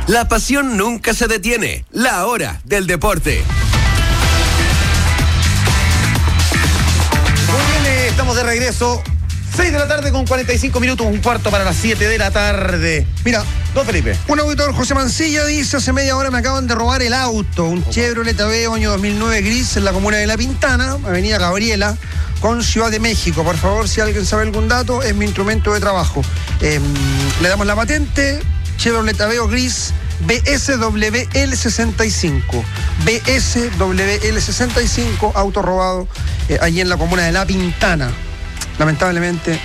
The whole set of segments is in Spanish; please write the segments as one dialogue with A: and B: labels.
A: La pasión nunca se detiene. La hora del deporte.
B: Muy bien, estamos de regreso. 6 de la tarde con 45 minutos, un cuarto para las 7 de la tarde.
C: Mira,
B: don Felipe.
C: Un auditor, José Mancilla, dice: hace media hora me acaban de robar el auto. Un Chevrolet Aveo año 2009 gris en la comuna de La Pintana, avenida Gabriela, con Ciudad de México. Por favor, si alguien sabe algún dato, es mi instrumento de trabajo. Le damos la patente, Chevrolet Aveo gris, BSWL65. BSWL65, auto robado allí en la comuna de La Pintana. Lamentablemente.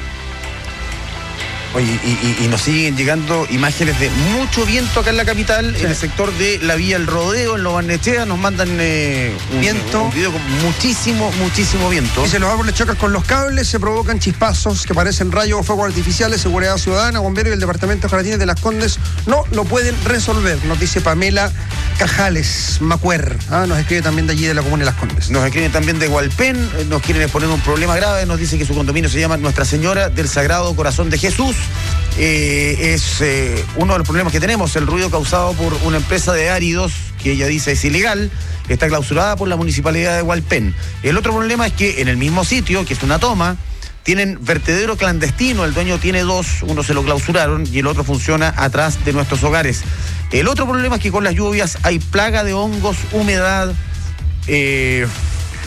B: Oye, y nos siguen llegando imágenes de mucho viento acá en la capital,
C: sí,
B: en el sector de la Vía El Rodeo, en Lo Barnechea. Nos mandan un video con muchísimo viento.
C: Dice: los árboles chocan con los cables, se provocan chispazos que parecen rayos o fuegos artificiales. Seguridad Ciudadana, Bomberos y el Departamento de Jardines de Las Condes no lo pueden resolver, nos dice Pamela Cajales Macuer. Nos escribe también de allí, de la comuna de Las Condes.
B: Nos escriben también de Hualpén, nos quieren exponer un problema grave. Nos dice que su condominio se llama Nuestra Señora del Sagrado Corazón de Jesús. Es uno de los problemas que tenemos, el ruido causado por una empresa de áridos que ella dice es ilegal, está clausurada por la municipalidad de Hualpén. El otro problema es que en el mismo sitio, que es una toma, tienen vertedero clandestino, el dueño tiene dos, uno se lo clausuraron y el otro funciona atrás de nuestros hogares. El otro problema es que con las lluvias hay plaga de hongos, humedad,